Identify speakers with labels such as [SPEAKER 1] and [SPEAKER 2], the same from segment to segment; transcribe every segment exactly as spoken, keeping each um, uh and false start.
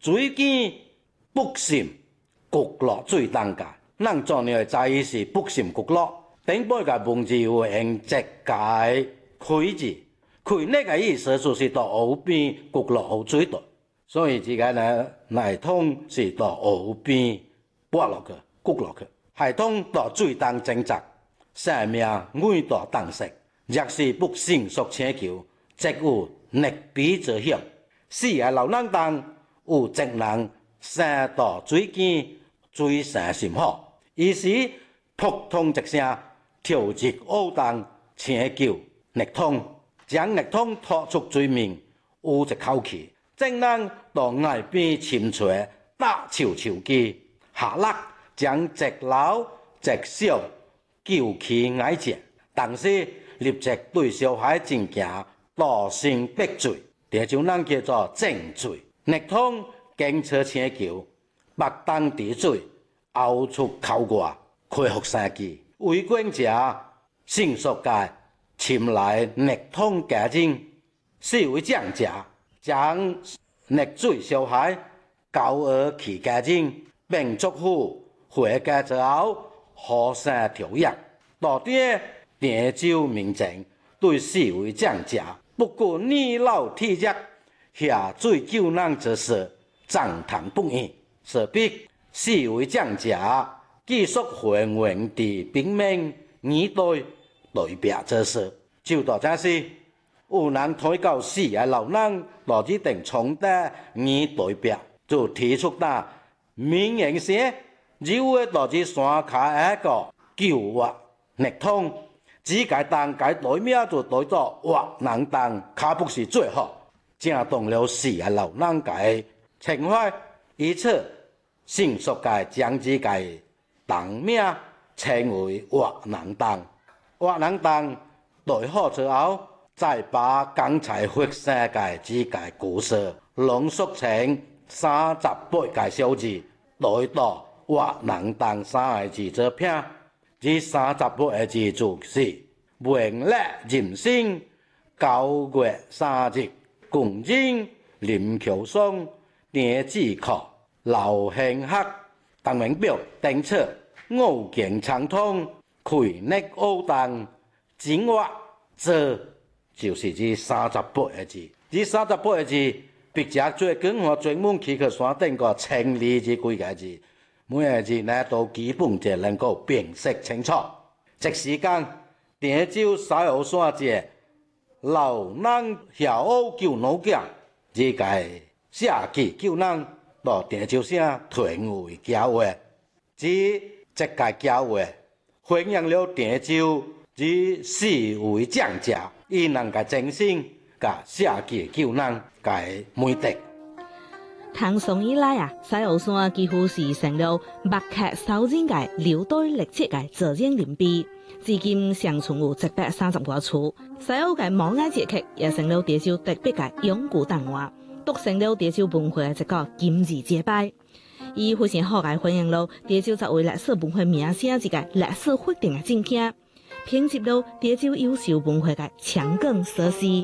[SPEAKER 1] 水見北滲，焗落水當家。咱做呢在意是北滲焗落，頂背個文字有用直解開字，開呢個意思就是到湖邊焗落好水度，所以這個呢內通是到湖邊撥落去焗落去，係通到水當掙扎，生命每到當食，若是北滲所請求，即有逆比之險。四個老人當有職能生到水見水生心好。於是普通一聲調節烏當請求逆通，將逆通拖出水面，有一口氣，正人到崖邊침吹打球球機，下落將直老直小救起崖前，但是立即對小孩進行道心逼罪，這就能叫做正罪。逆通警車請求白當滴水。拗出口外，開復生機，違規者迅速界侵來逆通家境，視為降價，將逆水小孩交而其家境，並囑咐回家之後互相調約。到底鄭州民眾對視為降價，不顧年老體弱，下水救難之事，讚嘆不已，勢必視為降價，繼續還原地兵命以對代表之事，就到這時，有人推告四個老人羅志定從得以代表，就提出那民營些，只會羅志山卡一個救活逆通，只該當該代表就代做活能當，卡不是最好，正當了四個老人嘅情懷，以此。迅速界將之個當名稱為活能當，活能當對好之後，再把剛才發生嘅之個故事濃縮成三十八個小字，來到活能當三個字這篇，這三十八個字就是明叻人生九月三日，共進林橋松電子課。流行客鄧明標訂出五經暢通，開逆奧當精華，這就是這三十八個字。這三十八個字，比較最近我專門去去山頂個清理這幾個字，每個字呢都基本就能夠辨識清楚。即時間，鄭州西湖山節老人下午救老匠，這個下期救人。到鄭州城屯為教會，即這個教會弘揚了鄭州之視為降價，以人嘅精神甲社區救人嘅美德。
[SPEAKER 2] 唐宋以來啊，西湖山幾乎是成了墨客首人嘅留待歷史嘅自然林碑，至今尚存有一百三十多處。西湖嘅毛愛節氣也成了鄭州特別嘅永固檔案。築成了鄭州文化嘅一個金字招牌，伊非常好嘅反映了鄭州作為歷史文化名聲一個歷史決定嘅證件，編輯了鄭州優秀文化嘅強更設施。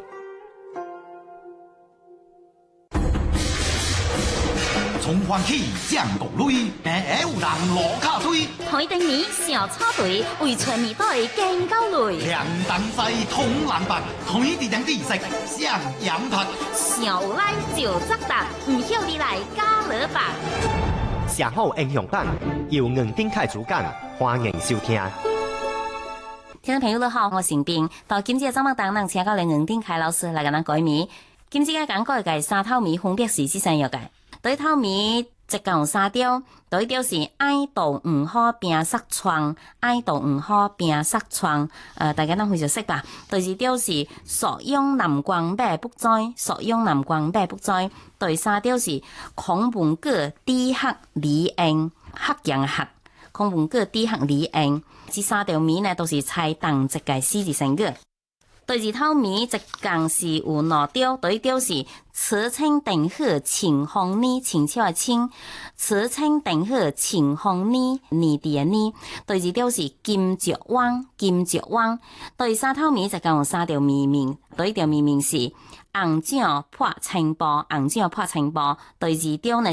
[SPEAKER 3] 從歡喜降國淚，平下有人落卡堆。
[SPEAKER 4] 台頂年小草堆，為村兒隊更高累。
[SPEAKER 3] 涼東西通南北，台地兩地色上陽台。
[SPEAKER 4] 小來就作答，唔曉你來加勒吧。
[SPEAKER 5] 寫好英雄版，由吳丁凱主講，歡迎收聽。
[SPEAKER 4] 聽眾朋友你好，我是冰。到今朝嘅節目當中，請到嚟吳丁凱老師來跟咱講咪。今朝嘅講解嘅三頭米分別是幾三樣嘅。對頭米一共有三條，第一條是愛道唔好拼殺窗，愛道唔好拼殺窗，呃，大家都非常識吧？第二條是所用南光北不在，所用南光北不在。第三條是孔文革地學理應，黑人學孔文革地學理應。這三條米呢都是採當一個四字成語。第二頭米一共是有兩條，第一條是此青定河晴空呢，青草的青，此青定河晴空呢，呢啲嘅呢。第二條是金石灣，金石灣。第三頭米就共有三條米名，第一條米名是紅掌破青波，紅掌破青波。第二條呢？